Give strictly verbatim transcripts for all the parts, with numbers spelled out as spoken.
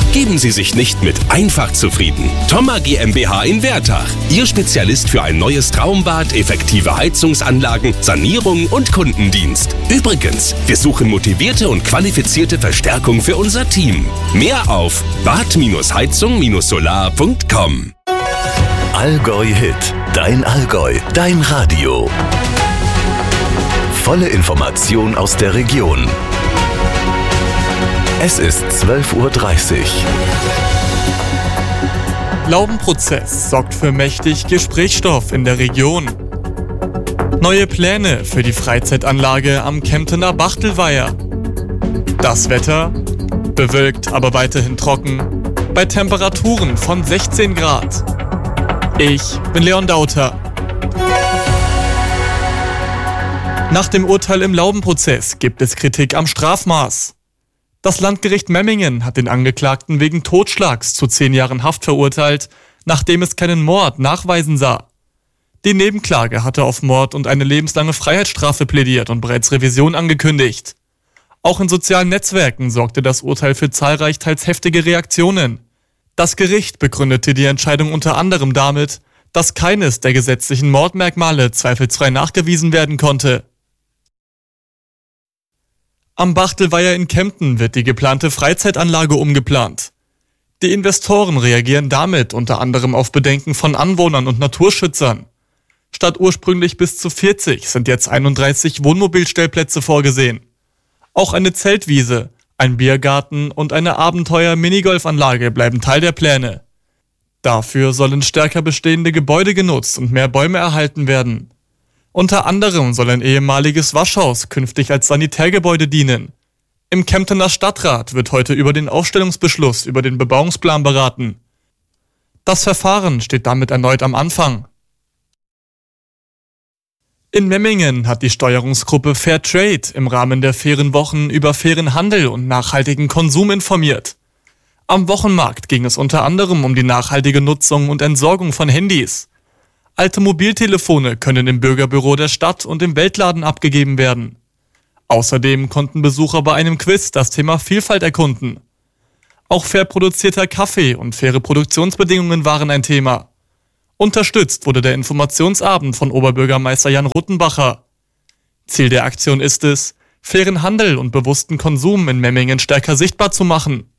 Geben Sie sich nicht mit einfach zufrieden. Thoma GmbH in Wertach. Ihr Spezialist für ein neues Traumbad, effektive Heizungsanlagen, Sanierung und Kundendienst. Übrigens, wir suchen motivierte und qualifizierte Verstärkung für unser Team. Mehr auf bad heizung solar punkt com. Allgäu Hit. Dein Allgäu. Dein Radio. Volle Information aus der Region. Es ist zwölf Uhr dreißig. Laubenprozess sorgt für mächtig Gesprächsstoff in der Region. Neue Pläne für die Freizeitanlage am Kemptener Bachtelweiher. Das Wetter? Bewölkt, aber weiterhin trocken. Bei Temperaturen von sechzehn Grad. Ich bin Leon Dauter. Nach dem Urteil im Laubenprozess gibt es Kritik am Strafmaß. Das Landgericht Memmingen hat den Angeklagten wegen Totschlags zu zehn Jahren Haft verurteilt, nachdem es keinen Mord nachweisen sah. Die Nebenklage hatte auf Mord und eine lebenslange Freiheitsstrafe plädiert und bereits Revision angekündigt. Auch in sozialen Netzwerken sorgte das Urteil für zahlreich teils heftige Reaktionen. Das Gericht begründete die Entscheidung unter anderem damit, dass keines der gesetzlichen Mordmerkmale zweifelsfrei nachgewiesen werden konnte. Am Bachtelweiher in Kempten wird die geplante Freizeitanlage umgeplant. Die Investoren reagieren damit unter anderem auf Bedenken von Anwohnern und Naturschützern. Statt ursprünglich bis zu vierzig sind jetzt einunddreißig Wohnmobilstellplätze vorgesehen. Auch eine Zeltwiese, ein Biergarten und eine Abenteuer-Minigolfanlage bleiben Teil der Pläne. Dafür sollen stärker bestehende Gebäude genutzt und mehr Bäume erhalten werden. Unter anderem soll ein ehemaliges Waschhaus künftig als Sanitärgebäude dienen. Im Kemptener Stadtrat wird heute über den Aufstellungsbeschluss über den Bebauungsplan beraten. Das Verfahren steht damit erneut am Anfang. In Memmingen hat die Steuerungsgruppe Fair Trade im Rahmen der fairen Wochen über fairen Handel und nachhaltigen Konsum informiert. Am Wochenmarkt ging es unter anderem um die nachhaltige Nutzung und Entsorgung von Handys. Alte Mobiltelefone können im Bürgerbüro der Stadt und im Weltladen abgegeben werden. Außerdem konnten Besucher bei einem Quiz das Thema Vielfalt erkunden. Auch fair produzierter Kaffee und faire Produktionsbedingungen waren ein Thema. Unterstützt wurde der Informationsabend von Oberbürgermeister Jan Ruttenbacher. Ziel der Aktion ist es, fairen Handel und bewussten Konsum in Memmingen stärker sichtbar zu machen.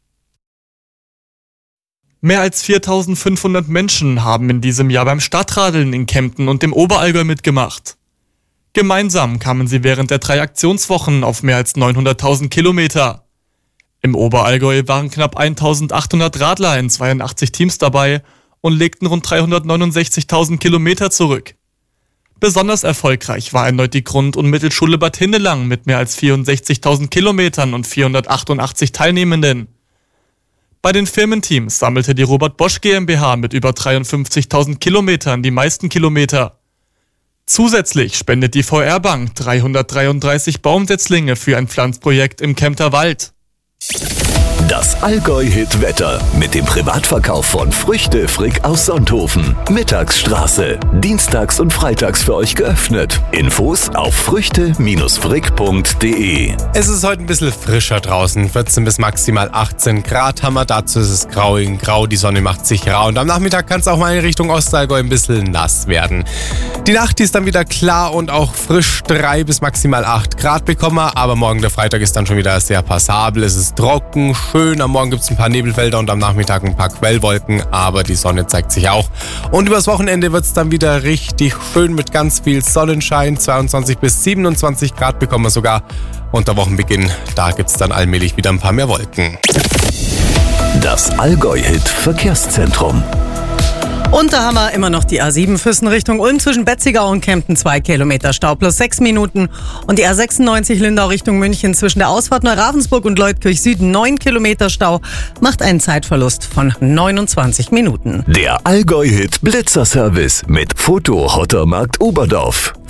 Mehr als viertausendfünfhundert Menschen haben in diesem Jahr beim Stadtradeln in Kempten und dem Oberallgäu mitgemacht. Gemeinsam kamen sie während der drei Aktionswochen auf mehr als neunhunderttausend Kilometer. Im Oberallgäu waren knapp eintausendachthundert Radler in zweiundachtzig Teams dabei und legten rund dreihundertneunundsechzigtausend Kilometer zurück. Besonders erfolgreich war erneut die Grund- und Mittelschule Bad Hindelang mit mehr als vierundsechzigtausend Kilometern und vierhundertachtundachtzig Teilnehmenden. Bei den Firmenteams sammelte die Robert Bosch GmbH mit über dreiundfünfzigtausend Kilometern die meisten Kilometer. Zusätzlich spendet die V R-Bank dreihundertdreiunddreißig Baumsetzlinge für ein Pflanzprojekt im Kempter Wald. Das Allgäu-Hit-Wetter mit dem Privatverkauf von Früchte Frick aus Sonthofen. Mittagsstraße. Dienstags und freitags für euch geöffnet. Infos auf früchte frick punkt de. Es ist heute ein bisschen frischer draußen. vierzehn bis maximal achtzehn Grad haben wir. Dazu ist es grau in grau. Die Sonne macht sich rar. Und am Nachmittag kann es auch mal in Richtung Ostallgäu ein bisschen nass werden. Die Nacht ist dann wieder klar und auch frisch. drei bis maximal acht Grad bekommen wir. Aber morgen der Freitag ist dann schon wieder sehr passabel. Es ist trocken, schön. Am Morgen gibt es ein paar Nebelfelder und am Nachmittag ein paar Quellwolken, aber die Sonne zeigt sich auch. Und übers Wochenende wird es dann wieder richtig schön mit ganz viel Sonnenschein. zweiundzwanzig bis siebenundzwanzig Grad bekommen wir sogar. Unter Wochenbeginn, da gibt es dann allmählich wieder ein paar mehr Wolken. Das Allgäu-Hit Verkehrszentrum. Und da haben wir immer noch die A sieben Füssen Richtung Ulm zwischen Betzigau und Kempten, zwei Kilometer Stau plus sechs Minuten. Und die A sechsundneunzig Lindau Richtung München zwischen der Ausfahrt Neuravensburg und Leutkirch Süd neun Kilometer Stau macht einen Zeitverlust von neunundzwanzig Minuten. Der Allgäu-Hit Blitzerservice mit Foto Hottermarkt Oberdorf.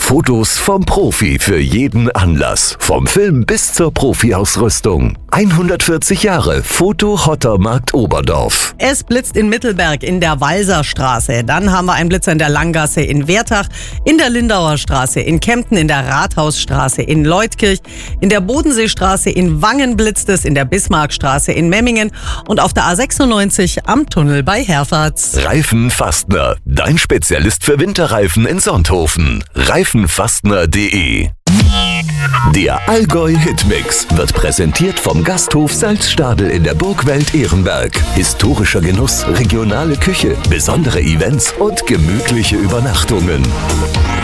Fotos vom Profi für jeden Anlass. Vom Film bis zur Profi-Ausrüstung. hundertvierzig Jahre Foto-Hotter-Markt Oberdorf. Es blitzt in Mittelberg in der Walserstraße. Dann haben wir einen Blitzer in der Langgasse in Wertach, in der Lindauer Straße, in Kempten, in der Rathausstraße, in Leutkirch, in der Bodenseestraße, in Wangen blitzt es, in der Bismarckstraße, in Memmingen und auf der A sechsundneunzig am Tunnel bei Herfahrt. Reifen Fastner, dein Spezialist für Winterreifen in Sonthofen. reifenfastner punkt de. Der Allgäu Hitmix wird präsentiert vom Gasthof Salzstadel in der Burgwelt Ehrenberg. Historischer Genuss, regionale Küche, besondere Events und gemütliche Übernachtungen.